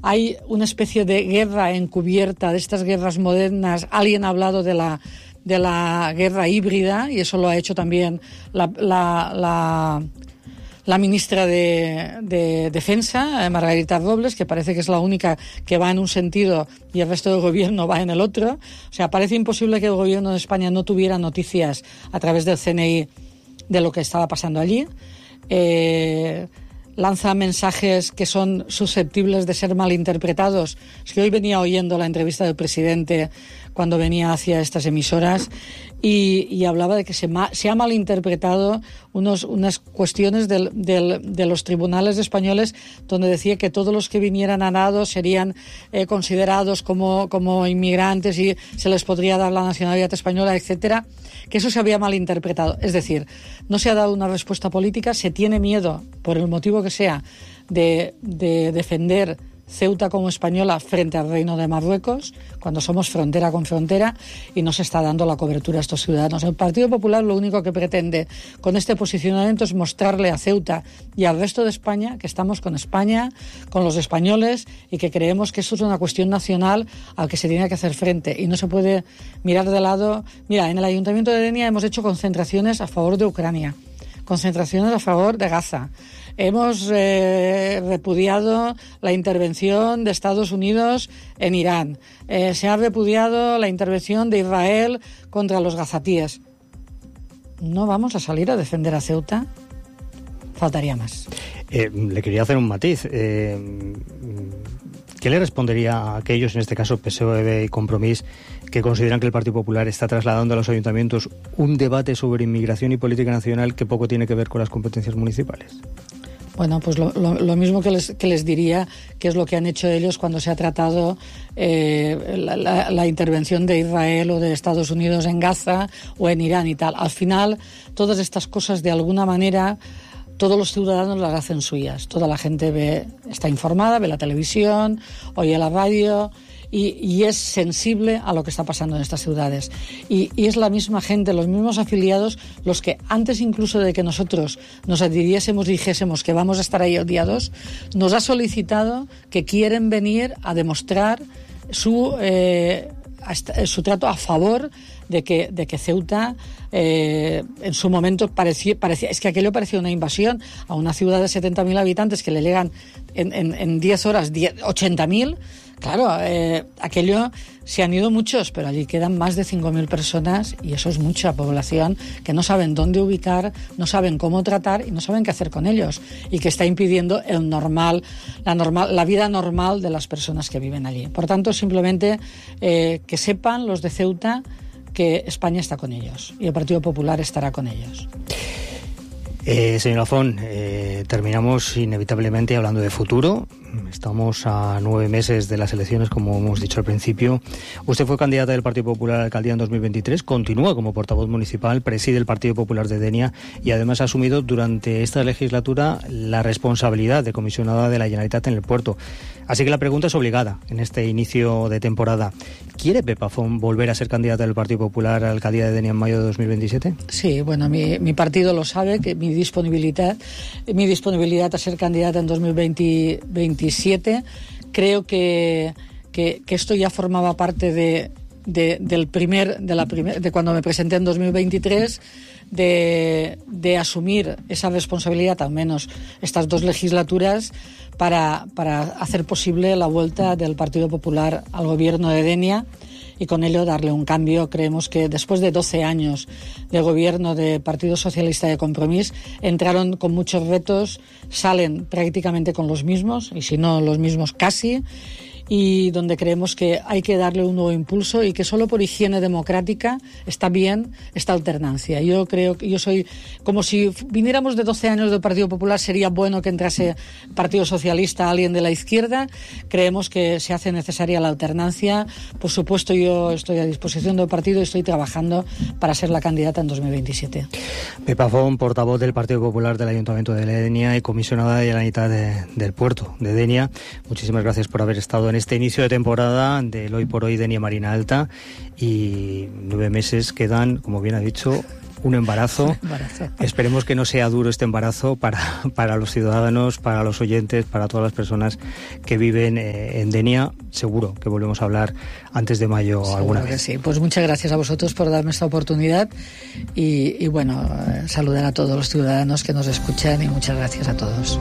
hay una especie de guerra encubierta, de estas guerras modernas. Alguien ha hablado de la guerra híbrida, y eso lo ha hecho también la ministra de Defensa, Margarita Robles, que parece que es la única que va en un sentido y el resto del gobierno va en el otro. O sea, parece imposible que el gobierno de España no tuviera noticias a través del CNI de lo que estaba pasando allí. Lanza mensajes que son susceptibles de ser malinterpretados. Es que hoy venía oyendo la entrevista del presidente cuando venía hacia estas emisoras y hablaba de que se ha malinterpretado unas cuestiones de los tribunales españoles, donde decía que todos los que vinieran a nado serían considerados como inmigrantes y se les podría dar la nacionalidad española, etcétera, que eso se había malinterpretado. Es decir, no se ha dado una respuesta política, se tiene miedo, por el motivo que sea, de defender Ceuta como española frente al Reino de Marruecos, cuando somos frontera con frontera, y no se está dando la cobertura a estos ciudadanos. El Partido Popular lo único que pretende con este posicionamiento es mostrarle a Ceuta y al resto de España que estamos con España, con los españoles, y que creemos que esto es una cuestión nacional al que se tiene que hacer frente y no se puede mirar de lado. Mira, en el Ayuntamiento de Denia hemos hecho concentraciones a favor de Ucrania, concentraciones a favor de Gaza. Hemos repudiado la intervención de Estados Unidos en Irán. Se ha repudiado la intervención de Israel contra los gazatíes. ¿No vamos a salir a defender a Ceuta? Faltaría más. Le quería hacer un matiz. ¿Qué le respondería a aquellos, en este caso PSOE y Compromís, que consideran que el Partido Popular está trasladando a los ayuntamientos un debate sobre inmigración y política nacional que poco tiene que ver con las competencias municipales? Bueno, pues lo mismo que les diría, que es lo que han hecho ellos cuando se ha tratado la intervención de Israel o de Estados Unidos en Gaza o en Irán y tal. Al final, todas estas cosas, de alguna manera, todos los ciudadanos las hacen suyas. Toda la gente está informada, ve la televisión, oye la radio y es sensible a lo que está pasando en estas ciudades. Y es la misma gente, los mismos afiliados, los que antes incluso de que nosotros nos adhiriésemos y dijésemos que vamos a estar ahí el día 2, nos ha solicitado que quieren venir a demostrar su trato a favor de que Ceuta en su momento parecía, es que aquello parecía una invasión a una ciudad de 70.000 habitantes que le llegan en 10 horas 80.000. Claro, aquello se han ido muchos, pero allí quedan más de 5.000 personas y eso es mucha población que no saben dónde ubicar, no saben cómo tratar y no saben qué hacer con ellos, y que está impidiendo la vida normal de las personas que viven allí. Por tanto, simplemente que sepan los de Ceuta que España está con ellos y el Partido Popular estará con ellos. Señor Lafón, terminamos inevitablemente hablando de futuro. Estamos a 9 meses de las elecciones, como hemos dicho al principio. Usted fue candidata del Partido Popular a la alcaldía en 2023, continúa como portavoz municipal, preside el Partido Popular de Denia y además ha asumido durante esta legislatura la responsabilidad de comisionada de la Generalitat en el puerto. Así que la pregunta es obligada en este inicio de temporada. ¿Quiere Pepa Font volver a ser candidata del Partido Popular a la alcaldía de Denia en mayo de 2027? Sí, bueno, mi partido lo sabe, que mi disponibilidad a ser candidata en 2027, creo que esto ya formaba parte de cuando me presenté en 2023, de asumir esa responsabilidad, al menos estas 2 legislaturas, para hacer posible la vuelta del Partido Popular al gobierno de Denia y con ello darle un cambio. Creemos que después de 12 años de gobierno de Partido Socialista de Compromís, entraron con muchos retos, salen prácticamente con los mismos, y si no los mismos casi, y donde creemos que hay que darle un nuevo impulso y que solo por higiene democrática está bien esta alternancia. Yo creo que yo soy como si viniéramos de 12 años del Partido Popular, sería bueno que entrase Partido Socialista, alguien de la izquierda. Creemos que se hace necesaria la alternancia. Por supuesto, yo estoy a disposición del partido y estoy trabajando para ser la candidata en 2027. Pepa Font, portavoz del Partido Popular del Ayuntamiento de Denia y comisionada de la Generalitat del puerto de Denia. Muchísimas gracias por haber estado en este inicio de temporada del Hoy por Hoy Denia Marina Alta, y 9 meses quedan, como bien ha dicho, un embarazo. Esperemos que no sea duro este embarazo para los ciudadanos, para los oyentes, para todas las personas que viven en Denia. Seguro que volvemos a hablar antes de mayo alguna vez. Sí, pues muchas gracias a vosotros por darme esta oportunidad y bueno, saludar a todos los ciudadanos que nos escuchan y muchas gracias a todos.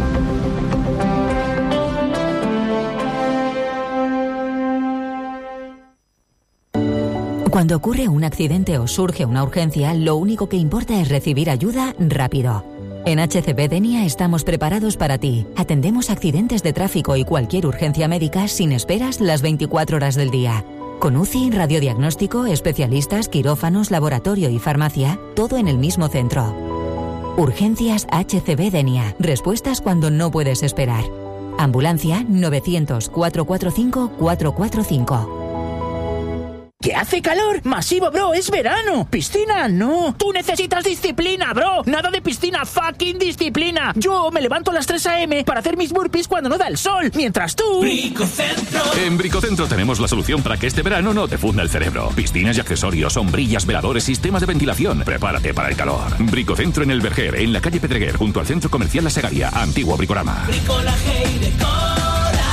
Cuando ocurre un accidente o surge una urgencia, lo único que importa es recibir ayuda rápido. En HCB Denia estamos preparados para ti. Atendemos accidentes de tráfico y cualquier urgencia médica sin esperas las 24 horas del día. Con UCI, radiodiagnóstico, especialistas, quirófanos, laboratorio y farmacia, todo en el mismo centro. Urgencias HCB Denia. Respuestas cuando no puedes esperar. Ambulancia 900-445-445. ¿Que hace calor? ¡Masivo, bro! ¡Es verano! ¡Piscina, no! ¡Tú necesitas disciplina, bro! ¡Nada de piscina! ¡Fucking disciplina! Yo me levanto a las 3 a.m. para hacer mis burpees cuando no da el sol, mientras tú... Bricocentro. En Bricocentro tenemos la solución para que este verano no te funda el cerebro. Piscinas y accesorios, sombrillas, veladores, sistemas de ventilación. Prepárate para el calor. Bricocentro en el Verger, en la calle Pedreguer, junto al Centro Comercial La Segaria, antiguo Bricorama. Bricolaje y decoración.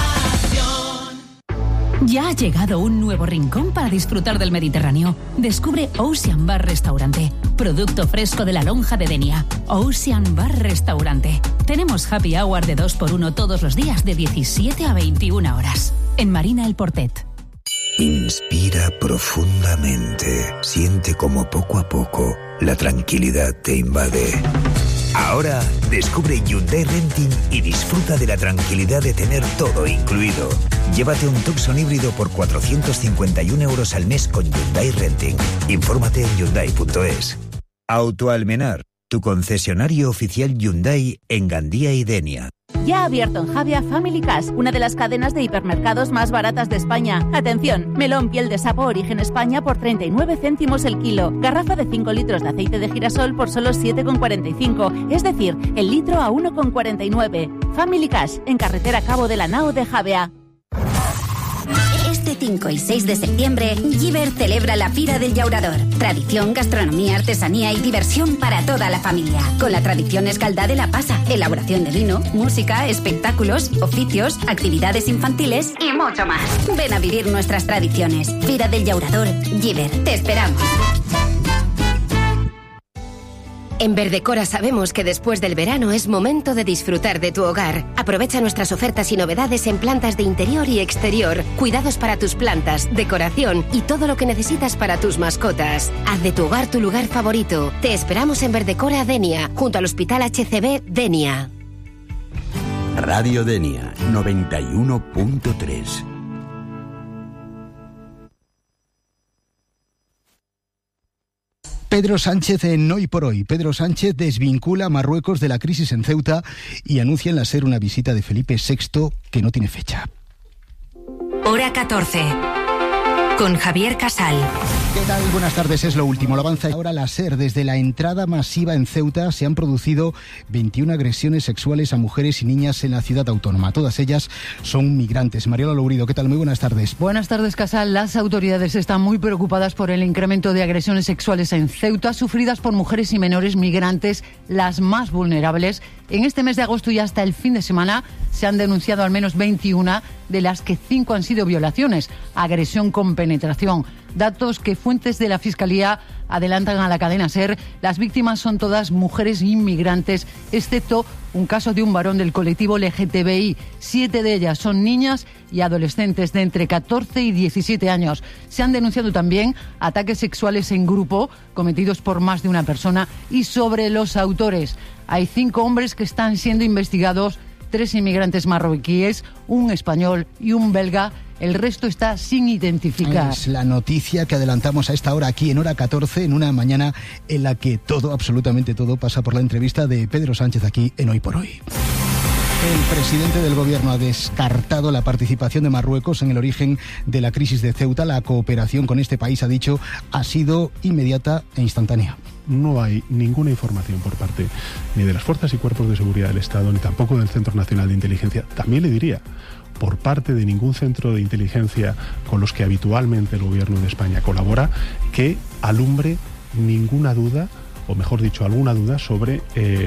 Ya ha llegado un nuevo rincón para disfrutar del Mediterráneo. Descubre Ocean Bar Restaurante, producto fresco de la lonja de Denia. Ocean Bar Restaurante. Tenemos happy hour de 2x1 todos los días de 17 a 21 horas. En Marina El Portet. Inspira profundamente. Siente como poco a poco la tranquilidad te invade. Ahora descubre Hyundai Renting y disfruta de la tranquilidad de tener todo incluido. Llévate un Tucson híbrido por 451 € al mes con Hyundai Renting. Infórmate en Hyundai.es. Autoalmenar, tu concesionario oficial Hyundai en Gandía y Denia. Ya ha abierto en Javea Family Cash, una de las cadenas de hipermercados más baratas de España. Atención, melón piel de sapo origen España por 39 céntimos el kilo. Garrafa de 5 litros de aceite de girasol por solo 7,45. Es decir, el litro a 1,49. Family Cash, en carretera Cabo de la Nao de Javea. Este 5 y 6 de septiembre, Giver celebra la Fira del Llaurador. Tradición, gastronomía, artesanía y diversión para toda la familia. Con la tradición escaldada de la pasa, elaboración de vino, música, espectáculos, oficios, actividades infantiles y mucho más. Ven a vivir nuestras tradiciones. Fira del Llaurador, Giver. Te esperamos. En Verdecora sabemos que después del verano es momento de disfrutar de tu hogar. Aprovecha nuestras ofertas y novedades en plantas de interior y exterior, cuidados para tus plantas, decoración y todo lo que necesitas para tus mascotas. Haz de tu hogar tu lugar favorito. Te esperamos en Verdecora Denia, junto al Hospital HCB Denia. Radio Denia 91.3. Pedro Sánchez en Hoy por Hoy. Pedro Sánchez desvincula a Marruecos de la crisis en Ceuta y anuncia en la SER una visita de Felipe VI que no tiene fecha. Hora 14. Con Javier Casal. ¿Qué tal? Buenas tardes, es lo último. Lo avanza ahora la SER. Desde la entrada masiva en Ceuta se han producido 21 agresiones sexuales a mujeres y niñas en la ciudad autónoma. Todas ellas son migrantes. Mariola Lourido, ¿qué tal? Muy buenas tardes. Buenas tardes, Casal. Las autoridades están muy preocupadas por el incremento de agresiones sexuales en Ceuta, sufridas por mujeres y menores migrantes, las más vulnerables. En este mes de agosto y hasta el fin de semana se han denunciado al menos 21, de las que 5 han sido violaciones, agresión con penetración. Datos que fuentes de la Fiscalía adelantan a la cadena SER. Las víctimas son todas mujeres inmigrantes, excepto un caso de un varón del colectivo LGTBI. 7 de ellas son niñas y adolescentes de entre 14 y 17 años. Se han denunciado también ataques sexuales en grupo cometidos por más de una persona y sobre los autores. Hay 5 hombres que están siendo investigados, 3 inmigrantes marroquíes, un español y un belga. El resto está sin identificar. Es la noticia que adelantamos a esta hora aquí en Hora 14, en una mañana en la que todo, absolutamente todo, pasa por la entrevista de Pedro Sánchez aquí en Hoy por Hoy. El presidente del gobierno ha descartado la participación de Marruecos en el origen de la crisis de Ceuta. La cooperación con este país, ha dicho, ha sido inmediata e instantánea. No hay ninguna información por parte ni de las fuerzas y cuerpos de seguridad del Estado, ni tampoco del Centro Nacional de Inteligencia. También le diría, por parte de ningún centro de inteligencia con los que habitualmente el gobierno de España colabora, que alumbre ninguna duda o mejor dicho, alguna duda sobre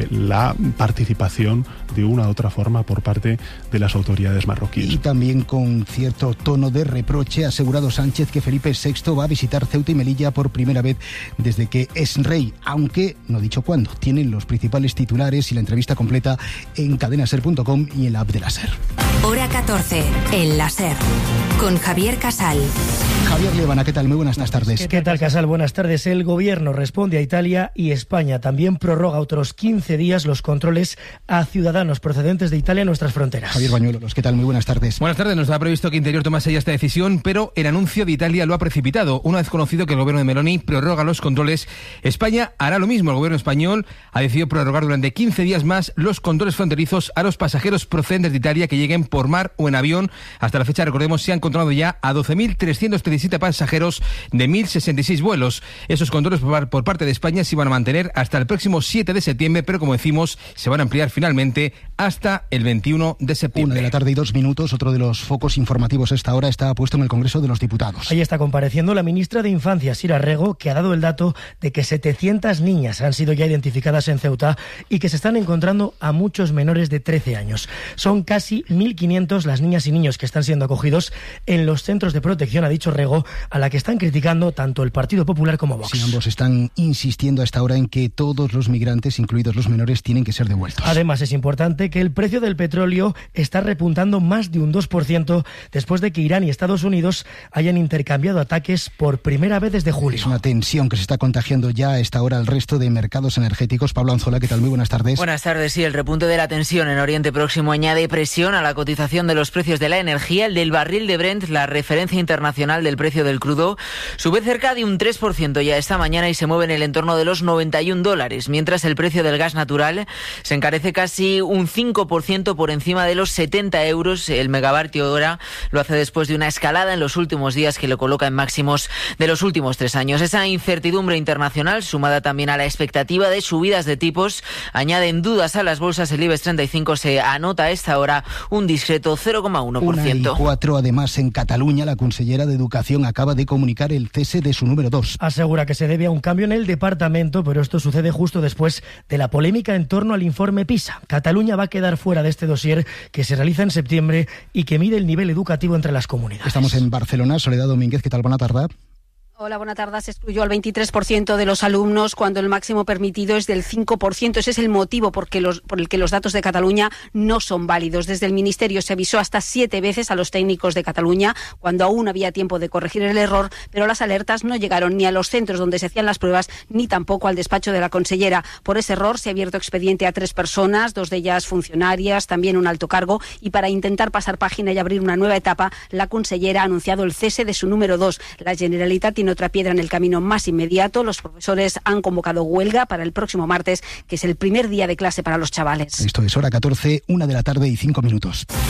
la participación de una u otra forma por parte de las autoridades marroquíes. Y también con cierto tono de reproche ha asegurado Sánchez que Felipe VI va a visitar Ceuta y Melilla por primera vez desde que es rey, aunque no ha dicho cuándo. Tienen los principales titulares y la entrevista completa en cadenaser.com y en la app de la SER. Hora 14, en la SER, con Javier Casal. Javier Liébana, ¿qué tal? Muy buenas tardes. ¿Qué tal, Casal? Buenas tardes. El Gobierno responde a Italia y España también prorroga otros 15 días los controles a ciudadanos procedentes de Italia en nuestras fronteras. Javier Bañuelos, ¿qué tal? Muy buenas tardes. Buenas tardes. Nos estaba previsto que Interior tomase ya esta decisión, pero el anuncio de Italia lo ha precipitado. Una vez conocido que el Gobierno de Meloni prorroga los controles, España hará lo mismo. El Gobierno español ha decidido prorrogar durante 15 días más los controles fronterizos a los pasajeros procedentes de Italia que lleguen por mar o en avión. Hasta la fecha, recordemos, se han controlado ya a 12.337 pasajeros de 1.066 vuelos. Esos controles por parte de España se van a mantener hasta el próximo 7 de septiembre, pero como decimos, se van a ampliar finalmente hasta el 21 de septiembre. 1:02 p.m. Otro de los focos informativos a esta hora está puesto en el Congreso de los Diputados. Ahí está compareciendo la ministra de Infancia, Sira Rego, que ha dado el dato de que 700 niñas han sido ya identificadas en Ceuta y que se están encontrando a muchos menores de 13 años. Son casi 1.500 las niñas y niños que están siendo acogidos en los centros de protección, ha dicho Rego, a la que están criticando tanto el Partido Popular como Vox. Sí, ambos están insistiendo a esta hora en que todos los migrantes, incluidos los menores, tienen que ser devueltos. Además, es importante que el precio del petróleo está repuntando más de un 2% después de que Irán y Estados Unidos hayan intercambiado ataques por primera vez desde julio. Es una tensión que se está contagiando ya a esta hora al resto de mercados energéticos. Pablo Anzola, ¿qué tal? Muy buenas tardes. Buenas tardes. Sí, el repunte de la tensión en Oriente Próximo añade presión a la cotización de los precios de la energía. El del barril de Brent, la referencia internacional del precio del crudo, sube cerca de un 3% ya esta mañana y se mueve en el entorno de los $91, mientras el precio del gas natural se encarece casi un 5% por encima de los 70 euros el megavatio hora. Lo hace después de una escalada en los últimos días que lo coloca en máximos de los últimos 3 años. Esa incertidumbre internacional, sumada también a la expectativa de subidas de tipos, añaden dudas a las bolsas. El IBEX 35 se anota a esta hora un discreto 0,1%. 1:04 p.m. Además, en Cataluña, la consellera de Educación acaba de comunicar el cese de su número 2. Asegura que se debe a un cambio en el departamento, pero esto sucede justo después de la polémica en torno al informe PISA. Cataluña va a quedar fuera de este dossier que se realiza en septiembre y que mide el nivel educativo entre las comunidades. Estamos en Barcelona. Soledad Domínguez, ¿qué tal? Buena tarde. Hola, buena tarde. Se excluyó al 23% de los alumnos cuando el máximo permitido es del 5%. Ese es el motivo por el que los datos de Cataluña no son válidos. Desde el Ministerio se avisó hasta 7 veces a los técnicos de Cataluña cuando aún había tiempo de corregir el error, pero las alertas no llegaron ni a los centros donde se hacían las pruebas ni tampoco al despacho de la consellera. Por ese error se ha abierto expediente a 3 personas, 2 de ellas funcionarias, también un alto cargo, y para intentar pasar página y abrir una nueva etapa, la consellera ha anunciado el cese de su número 2. La Generalitat tiene otra piedra en el camino más inmediato. Los profesores han convocado huelga para el próximo martes, que es el primer día de clase para los chavales. Esto es Hora 14, 1:05 p.m.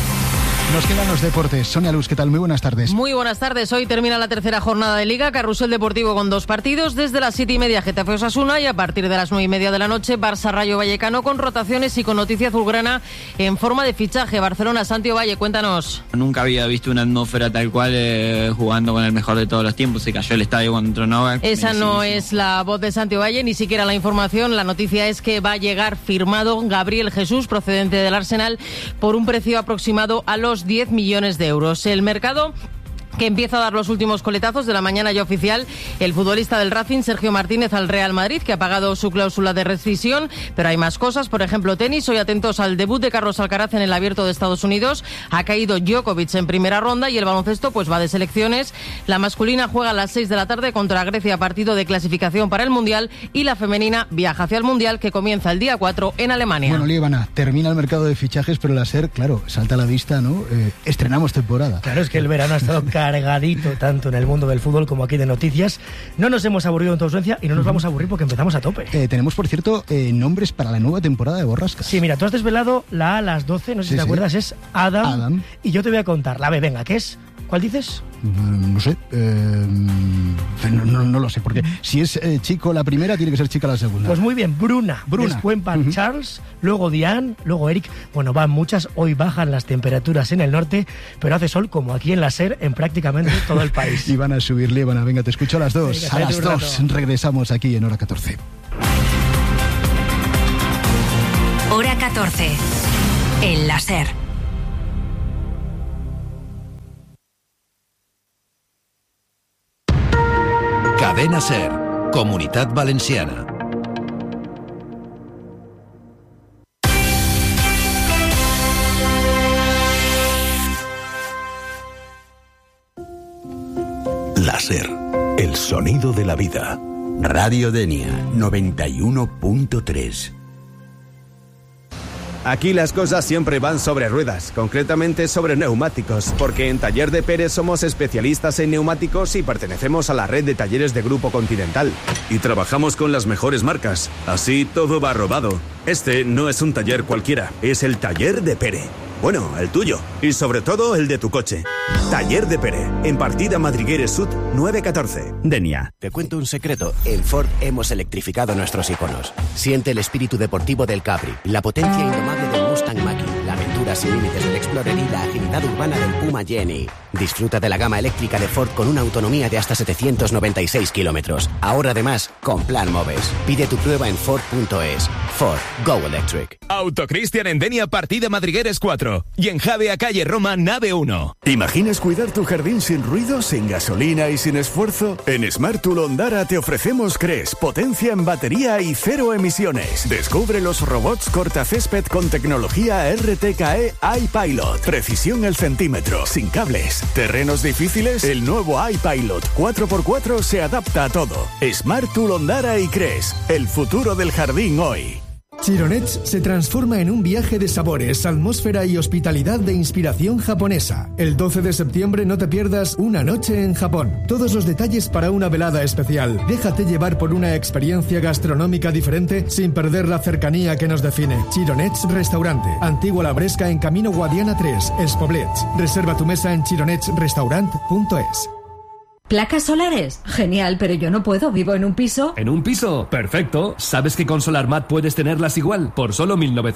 Nos quedan los deportes. Sonia Luz, ¿qué tal? Muy buenas tardes. Muy buenas tardes. Hoy termina la tercera jornada de Liga. Carrusel Deportivo con 2 partidos. Desde las 7:30 Getafe Osasuna y a partir de las 9:30 de la noche Barça Rayo Vallecano, con rotaciones y con noticia azulgrana en forma de fichaje. Barcelona, Santi Ovalle, cuéntanos. Nunca había visto una atmósfera tal cual jugando con el mejor de todos los tiempos. Se cayó el estadio cuando entró Novak. Esa no es la voz de Santi Ovalle, ni siquiera la información. La noticia es que va a llegar firmado Gabriel Jesús, procedente del Arsenal, por un precio aproximado a los 10 millones de euros. El mercado que empieza a dar los últimos coletazos de la mañana ya oficial. El futbolista del Racing, Sergio Martínez, al Real Madrid, que ha pagado su cláusula de rescisión, pero hay más cosas, por ejemplo tenis. Hoy atentos al debut de Carlos Alcaraz en el Abierto de Estados Unidos. Ha caído Djokovic en primera ronda y el baloncesto pues va de selecciones. La masculina juega a las 6 de la tarde contra Grecia, partido de clasificación para el Mundial, y la femenina viaja hacia el Mundial, que comienza el día 4 en Alemania. Bueno, Liébana, termina el mercado de fichajes, pero la SER, claro, salta a la vista, ¿no? Estrenamos temporada. Claro, es que el verano ha estado cargadito tanto en el mundo del fútbol como aquí de noticias. No nos hemos aburrido en tu ausencia y no nos vamos a aburrir porque empezamos a tope. Tenemos, por cierto, nombres para la nueva temporada de Borrascas. Sí, mira, tú has desvelado la A a las 12, no sé si te acuerdas, es Adam. Y yo te voy a contar la B, venga, ¿qué es? ¿Cuál dices? No sé. No lo sé, porque si es chico la primera, tiene que ser chica la segunda. Pues muy bien, Bruna. Después van Charles, luego Diane, luego Eric. Bueno, van muchas. Hoy bajan las temperaturas en el norte, pero hace sol como aquí en la SER, en prácticamente todo el país. Y van a subir, Liébana. Venga, te escucho a las 2. Venga, a las 2 regresamos aquí en Hora 14. Hora 14. El láser. Cadena SER, Comunitat Valenciana. Láser, el sonido de la vida. Radio Denia 91.3. Aquí las cosas siempre van sobre ruedas, concretamente sobre neumáticos, porque en Taller de Pérez somos especialistas en neumáticos y pertenecemos a la red de talleres de Grupo Continental. Y trabajamos con las mejores marcas, así todo va robado. Este no es un taller cualquiera, es el Taller de Pérez. Bueno, el tuyo. Y sobre todo el de tu coche. Taller de Pérez, en partida Madrigueres Sud 914. Denia. Te cuento un secreto. En Ford hemos electrificado nuestros iconos. Siente el espíritu deportivo del Capri, la potencia indomable del Mustang Mach-E, la aventura sin límites del Explorer y la agilidad urbana del Puma Jenny. Disfruta de la gama eléctrica de Ford con una autonomía de hasta 796 kilómetros. Ahora además, con Plan Moves. Pide tu prueba en Ford.es. Ford. Go Electric. Autocristian en Denia, partida Madrigueres 4. Y en Javea, calle Roma, nave 1. ¿Te imaginas cuidar tu jardín sin ruido, sin gasolina y sin esfuerzo? En Smart Tool Ondara te ofrecemos CRES, potencia en batería y cero emisiones. Descubre los robots cortacésped con tecnología RTKE iPilot. Precisión al centímetro, sin cables. ¿Terrenos difíciles? El nuevo iPilot 4x4 se adapta a todo. Smart Tool Ondara y CRES, el futuro del jardín hoy. Chironets se transforma en un viaje de sabores, atmósfera y hospitalidad de inspiración japonesa. El 12 de septiembre no te pierdas una noche en Japón. Todos los detalles para una velada especial. Déjate llevar por una experiencia gastronómica diferente sin perder la cercanía que nos define. Chironets Restaurante, Antigua La Bresca en Camino Guadiana 3, Espoblets. Reserva tu mesa en chironetsrestaurant.es. ¿Placas solares? Genial, pero yo no puedo, vivo en un piso. ¿En un piso? Perfecto. ¿Sabes que con SolarMat puedes tenerlas igual? Por solo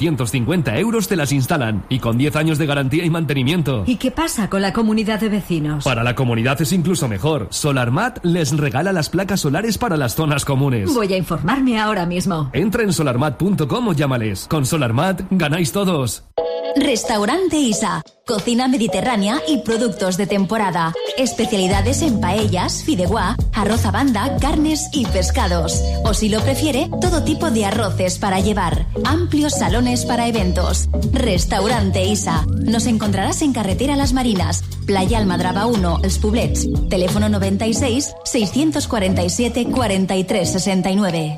1.950 euros te las instalan. Y con 10 años de garantía y mantenimiento. ¿Y qué pasa con la comunidad de vecinos? Para la comunidad es incluso mejor. SolarMat les regala las placas solares para las zonas comunes. Voy a informarme ahora mismo. Entra en solarmat.com o llámales. Con SolarMat ganáis todos. Restaurante Isa. Cocina mediterránea y productos de temporada. Especialidades en paellas, fideuá, arroz a banda, carnes y pescados. O si lo prefiere, todo tipo de arroces para llevar. Amplios salones para eventos. Restaurante Isa. Nos encontrarás en Carretera Las Marinas, Playa Almadraba 1, Els Poblets. Teléfono 96 647 43 69.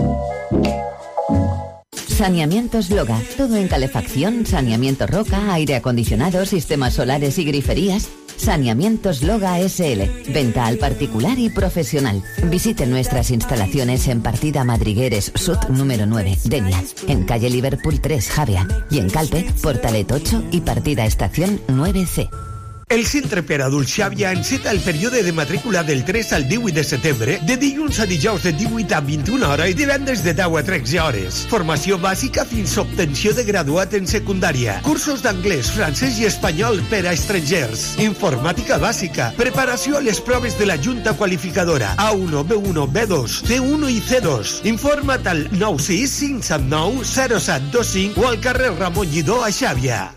Saneamientos Loga. Todo en calefacción, saneamiento roca, aire acondicionado, sistemas solares y griferías. Saneamientos Loga SL. Venta al particular y profesional. Visite nuestras instalaciones en partida Madrigueres Sud número 9, Denia. En calle Liverpool 3, Javea. Y en Calpe, Portalet 8 y partida estación 9C. El Centre per Adults Xàbia enceta el període de matrícula del 3 al 18 de setembre, de dilluns a dijous de 18 a 21 hores i divendres de 10 a 13 hores. Formació bàsica fins a obtenció de graduat en secundària. Cursos d'anglès, francès i espanyol per a estrangers. Informàtica bàsica. Preparació a les proves de la Junta Qualificadora. A1, B1, B2, C1 i C2. Informa't al 96 579 0725 o al carrer Ramon Lledó a Xàbia.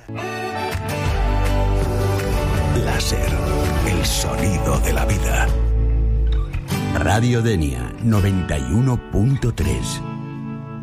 Láser, el sonido de la vida. Radio Denia 91.3.